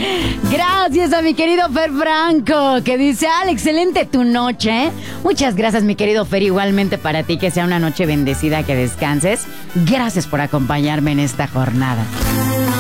Gracias a mi querido Fer Franco, que dice, excelente tu noche. Muchas gracias, mi querido Fer, igualmente para ti, que sea una noche bendecida, que descanses. Gracias por acompañarme en esta jornada.